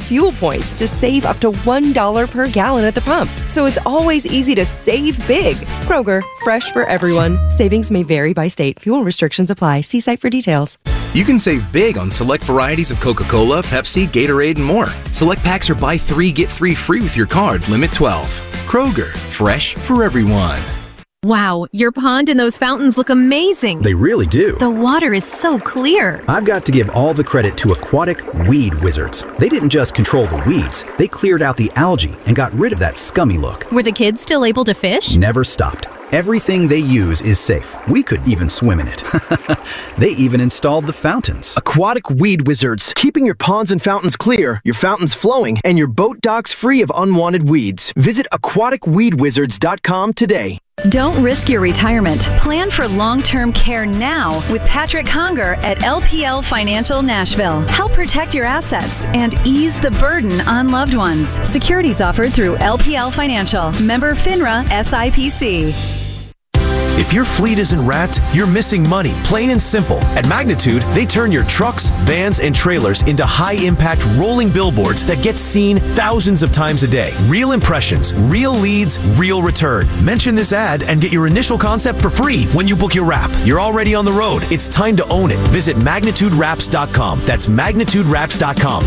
fuel points to save up to $1 per gallon at the pump. So it's always easy to save big. Kroger, fresh for everyone. Savings may vary by state. Fuel restrictions apply. See site for details. You can save big on select varieties of Coca-Cola, Pepsi, Gatorade, and more. Select packs are buy 3, get 3 free with your card. Limit 12. Kroger, fresh for everyone. Wow, your pond and those fountains look amazing. They really do. The water is so clear. I've got to give all the credit to Aquatic Weed Wizards. They didn't just control the weeds, they cleared out the algae and got rid of that scummy look. Were the kids still able to fish? Never stopped. Everything they use is safe. We could even swim in it. They even installed the fountains. Aquatic Weed Wizards, keeping your ponds and fountains clear, your fountains flowing, and your boat docks free of unwanted weeds. Visit aquaticweedwizards.com today. Don't risk your retirement. Plan for long-term care now with Patrick Conger at LPL Financial Nashville. Help protect your assets and ease the burden on loved ones. Securities offered through LPL Financial. Member FINRA SIPC. If your fleet isn't wrapped, you're missing money, plain and simple. At Magnitude, they turn your trucks, vans, and trailers into high-impact rolling billboards that get seen thousands of times a day. Real impressions, real leads, real return. Mention this ad and get your initial concept for free when you book your wrap. You're already on the road. It's time to own it. Visit MagnitudeWraps.com. That's MagnitudeWraps.com.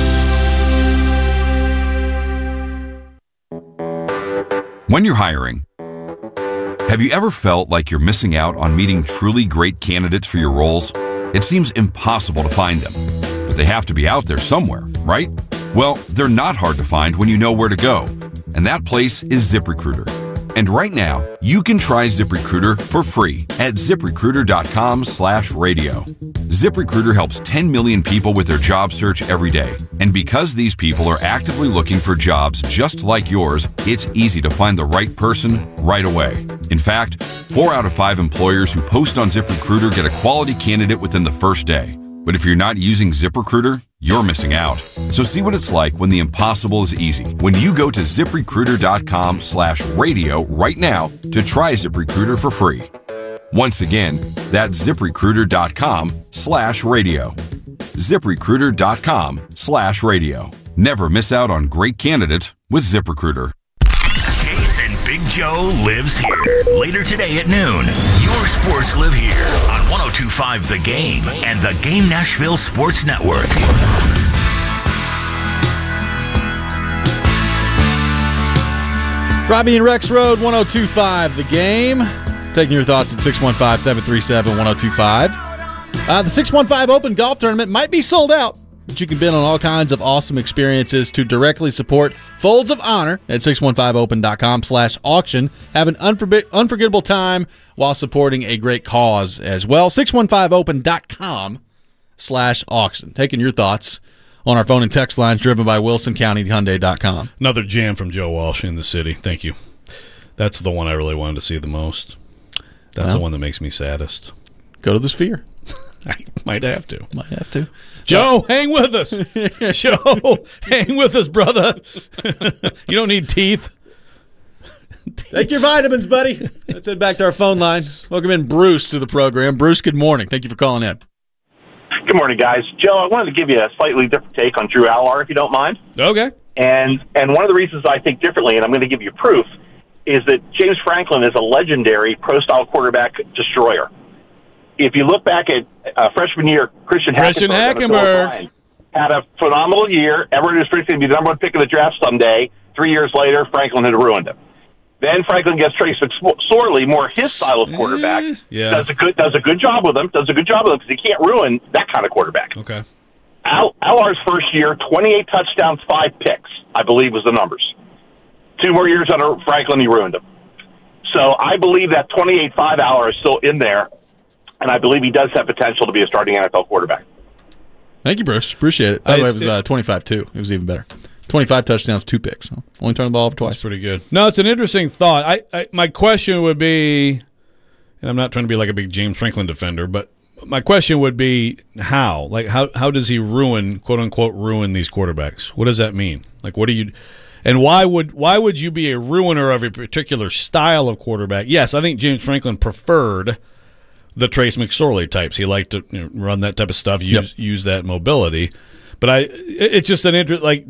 When you're hiring, have you ever felt like you're missing out on meeting truly great candidates for your roles? It seems impossible to find them, but they have to be out there somewhere, right? Well, they're not hard to find when you know where to go, and that place is ZipRecruiter. And right now, you can try ZipRecruiter for free at ZipRecruiter.com/radio. ZipRecruiter helps 10 million people with their job search every day. And because these people are actively looking for jobs just like yours, it's easy to find the right person right away. In fact, 4 out of 5 employers who post on ZipRecruiter get a quality candidate within the first day. But if you're not using ZipRecruiter, you're missing out. So see what it's like when the impossible is easy. When you go to ZipRecruiter.com/radio right now to try ZipRecruiter for free. Once again, that's ZipRecruiter.com/radio. ZipRecruiter.com/radio. Never miss out on great candidates with ZipRecruiter. Chase and Big Joe lives here. Later today at noon, your sports live here on 102.5 The Game and the Game Nashville Sports Network. Robbie and Rex Road, 102.5 The Game. Taking your thoughts at 615-737-1025. The 615 Open Golf Tournament might be sold out, but you can bid on all kinds of awesome experiences to directly support Folds of Honor at 615open.com/auction. Have an unforgettable time while supporting a great cause as well. 615open.com/auction. Taking your thoughts on our phone and text lines driven by WilsonCountyHyundai.com. Another jam from Joe Walsh in the city. Thank you. That's the one I really wanted to see the most. That's the one that makes me saddest. Go to the Sphere. I might have to. Joe, hang with us. Joe, hang with us, brother. You don't need teeth. Take your vitamins, buddy. Let's head back to our phone line. Welcome in Bruce to the program. Bruce, good morning. Thank you for calling in. Good morning, guys. Joe, I wanted to give you a slightly different take on Drew Allar, if you don't mind. Okay. And one of the reasons I think differently, and I'm going to give you proof, is that James Franklin is a legendary pro-style quarterback destroyer. If you look back at freshman year, Christian Hackenberg had a phenomenal year. Everyone was predicting to be the number one pick of the draft someday. 3 years later, Franklin had ruined him. Then Franklin gets Trace McSorley, more his style of quarterback. Does a good job with him. Does a good job with him because he can't ruin that kind of quarterback. Okay. Allar's first year, 28 touchdowns, 5 picks, I believe was the numbers. 2 more years under Franklin, he ruined him. So I believe that 28-5 Allar is still in there, and I believe he does have potential to be a starting NFL quarterback. Thank you, Bruce. Appreciate it. By the way, it was 25-2. It was even better. 25 touchdowns, 2 picks. So only turned the ball over twice. That's pretty good. No, it's an interesting thought. My question would be, and I'm not trying to be like a big James Franklin defender, but my question would be how? Like, how does he ruin, quote unquote, ruin these quarterbacks? What does that mean? Like, what do you? And why would you be a ruiner of a particular style of quarterback? Yes, I think James Franklin preferred the Trace McSorley types. He liked to run that type of stuff, use that mobility. But it's just an interest. Like